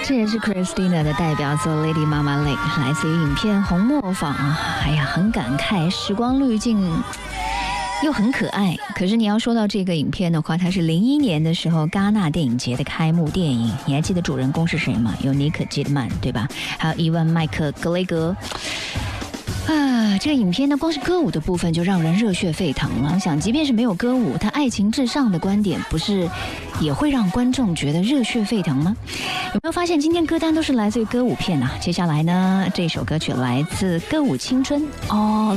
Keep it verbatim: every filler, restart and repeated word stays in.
这也是 Christina 的代表作《Lady Mama Lake》，来自于影片《红磨坊》。哎呀，很感慨，时光滤镜又很可爱。可是你要说到这个影片的话，它是零一年的时候戛纳电影节的开幕电影。你还记得主人公是谁吗？有尼可基德曼，对吧？还有伊万麦克格雷格。啊，这个影片呢，光是歌舞的部分就让人热血沸腾了。我想，即便是没有歌舞，它爱情至上的观点，不是也会让观众觉得热血沸腾吗？有没有发现今天歌单都是来自于歌舞片啊？接下来呢，这首歌曲来自《歌舞青春》哦。